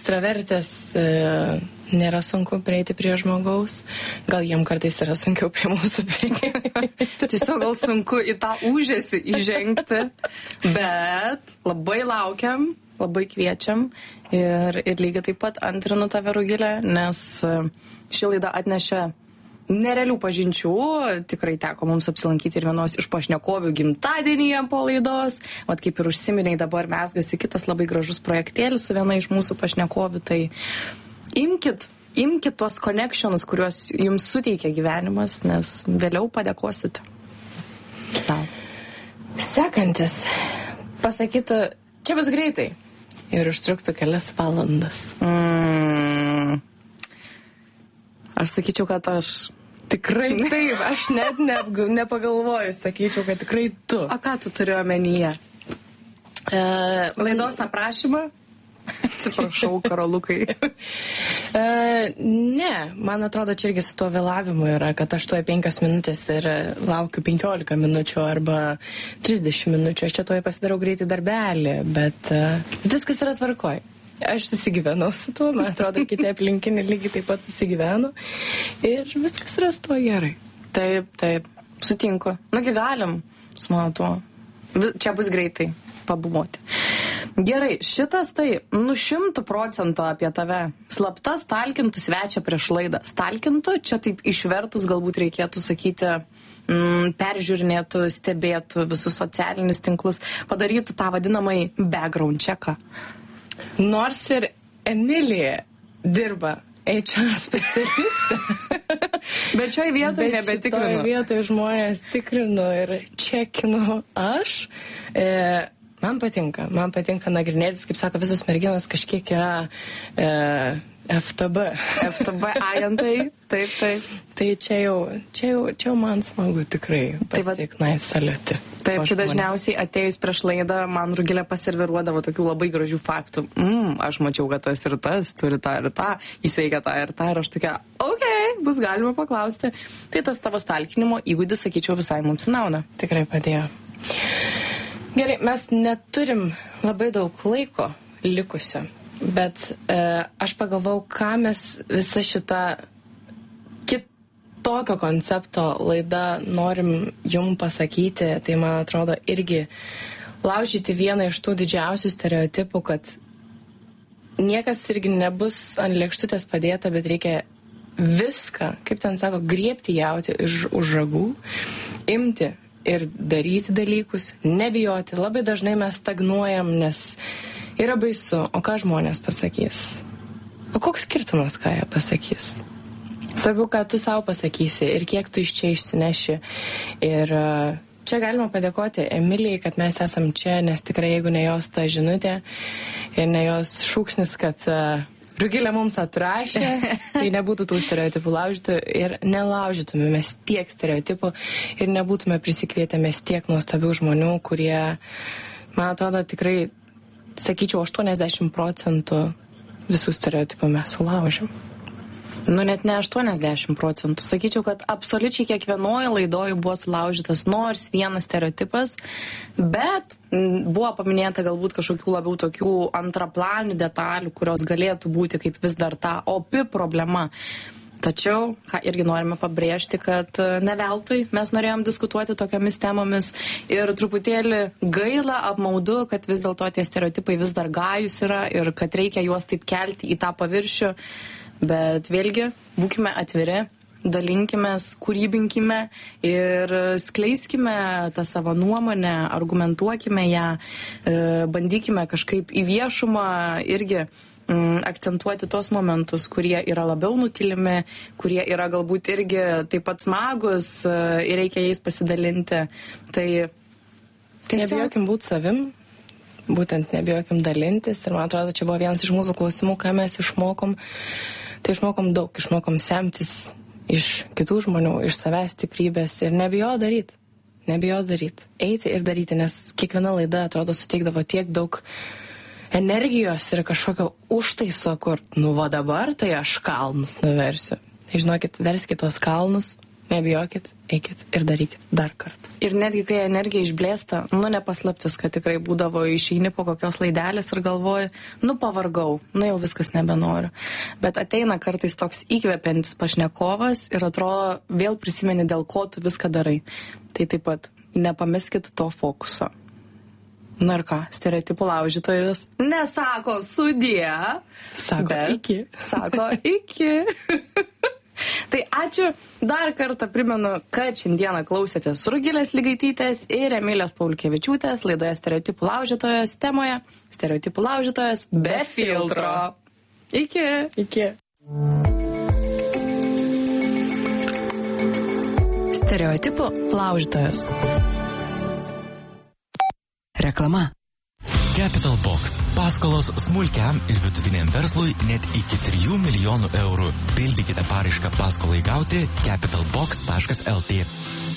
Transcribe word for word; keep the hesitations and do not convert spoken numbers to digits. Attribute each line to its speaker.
Speaker 1: ekstravertės e, nėra sunku prieiti prie žmogaus, gal jiem kartais yra sunkiau prie mūsų prieiti.
Speaker 2: Tiesiog gal sunku į tą užėsį įžengti, bet labai laukiam, labai kviečiam ir, ir lygiai taip pat antrinu tave, Rugilė, nes ši laida atnešė nerealių pažinčių, tikrai teko mums apsilankyti ir vienos iš pašnekovių gimtadienyje po laidos, vat kaip ir užsiminiai, dabar mesgasi kitas labai gražus projektėlis su viena iš mūsų pašnekovių, tai imkit, imkit tuos connectionus, kuriuos jums suteikia gyvenimas, nes vėliau padėkosit savo.
Speaker 1: Sekantis pasakytų, čia bus greitai ir užtruktų kelias valandas.
Speaker 2: Mm. Aš sakyčiau, kad aš
Speaker 1: tikrai taip, aš net ne, nepagalvoju, sakyčiau, kad tikrai tu.
Speaker 2: A ką tu turi omenyje?
Speaker 1: E,
Speaker 2: Laidos aprašymą? Atsiprašau, Karolukai.
Speaker 1: e, ne, man atrodo, čia irgi su tuo vėlavimu yra, kad aš tuoj penkios minutės ir laukiu penkiolika minučių arba trisdešimt minučių. Aš čia tuoj pasidarau greitai darbelį, bet e, viskas yra tvarkoj. Aš susigyvenau su tuo, man atrodo, kiti aplinkiniai lygiai taip pat susigyveno ir viskas yra su tuo gerai.
Speaker 2: Taip, taip, sutinku. Nugi galim su mano tuo. Čia bus greitai pabuvoti. Gerai, šitas tai, nu šimtų procentų apie tave. Slapta stalkintų svečią prieš laidą. Stalkintų, čia taip išvertus galbūt reikėtų sakyti, mm, peržiūrinėtų, stebėtų visus socialinius tinklus, padarytų tą vadinamąjį background checką.
Speaker 1: Nors ir Emilija dirba H R specialistė.
Speaker 2: Bet šioje vietoje nebetikrinu.
Speaker 1: Bet šitoje vietoje žmonės tikrinu ir čekinu aš. E, man patinka, man patinka nagrinėtis, kaip sako, visos merginos kažkiek yra e, F T B.
Speaker 2: F T B agentai, taip, taip.
Speaker 1: Tai čia jau, čia jau, čia jau man smagu tikrai pasieknai saliuoti.
Speaker 2: Taip, tai dažniausiai atėjus prieš laidą, man Rugilė paserviruodavo tokių labai gražių faktų. Mm, aš mačiau, kad tas ir tas turi tą ir tą, jis veikia tą ir tą, ir aš tokia, okei, okay, bus galima paklausti. Tai tas tavo stalkinimo įgūdis, sakyčiau, visai mums nauda.
Speaker 1: Tikrai padėjo. Gerai, mes neturim labai daug laiko likusio, bet e, aš pagalvau, ką mes visą šitą tokio koncepto laida norim jum pasakyti, tai man atrodo irgi laužyti vieną iš tų didžiausių stereotipų, kad niekas irgi nebus ant lėkštutės padėta, bet reikia viską, kaip ten sako, griebti jauti iš už ragų, imti ir daryti dalykus, nebijoti. Labai dažnai mes stagnuojam, nes yra baisu, o ką žmonės pasakys? O koks skirtumas, ką jie pasakys? Svarbu, ką tu savo pasakysi ir kiek tu iš čia išsineši. Ir čia galima padėkoti Emilijai, kad mes esam čia, nes tikrai jeigu ne jos ta žinutė ir ne jos šūksnis, kad uh, Rugilė mums atrašė, tai nebūtų tų stereotipų laužytų ir nelaužytume mes tiek stereotipų ir nebūtume prisikvietę mes tiek nuostabių žmonių, kurie, man atrodo, tikrai, sakyčiau, aštuoniasdešimt procentų visų stereotipų mes sulaužėm.
Speaker 2: Nu, net ne aštuoniasdešimt procentų. Sakyčiau, kad absoliučiai kiekvienoje laidoje buvo sulaužytas nors vienas stereotipas, bet buvo paminėta galbūt kažkokių labiau tokių antraplanių detalių, kurios galėtų būti kaip vis dar ta opi problema. Tačiau, ką irgi norime pabrėžti, kad ne veltui mes norėjom diskutuoti tokiamis temomis ir truputėlį gaila, apmaudu, kad vis dėlto tie stereotipai vis dar gajus yra ir kad reikia juos taip kelti į tą paviršių. Bet vėlgi, būkime atviri, dalinkimės, kūrybinkime ir skleiskime tą savo nuomonę, argumentuokime ją, bandykime kažkaip į viešumą irgi akcentuoti tos momentus, kurie yra labiau nutilimi, kurie yra galbūt irgi taip pat smagus ir reikia jais pasidalinti. Tai
Speaker 1: tiesiog nebijokim būti savim, būtent nebijokim dalintis ir man atrodo, čia buvo vienas iš mūsų klausimų, ką mes išmokom. Tai išmokom daug, išmokom semtis iš kitų žmonių, iš savęs stiprybės ir nebijo daryti, nebijo daryti, eiti ir daryti, nes kiekviena laida, atrodo, suteikdavo tiek daug energijos ir kažkokio užtaiso, kur, nu va dabar, tai aš kalnus nuversiu. Tai žinokit, verskit tuos kalnus, nebijokit, eikit ir darykit dar kartą.
Speaker 2: Ir netgi kai energija išblėsta, nu nepaslaptis, kad tikrai būdavo išeini po kokios laidelės ir galvoji, nu pavargau, nu jau viskas nebenoriu. Bet ateina kartais toks įkvepiantis pašnekovas ir atrodo vėl prisimeni, dėl ko tu viską darai. Tai taip pat nepameskit to fokuso. Na ir ką, stereotipų laužytojus nesako sudie,
Speaker 1: Sako
Speaker 2: bet
Speaker 1: iki.
Speaker 2: Sako iki. Tai ačiū. Dar kartą primenu, kad šiandieną klausėtės Rugilės Ligaitytės ir Emilijos Paulkevičiūtės laidoje Stereotipų laužytojos temoje Stereotipų laužytojas be filtro. Iki.
Speaker 1: Iki.
Speaker 3: Stereotipų laužytojas.
Speaker 4: Reklama.
Speaker 5: Capital Box. Paskolos smulkiam ir vidutiniam verslui net iki trijų milijonų eurų. Pildykite paraišką paskolai gauti capitalbox taškas lt.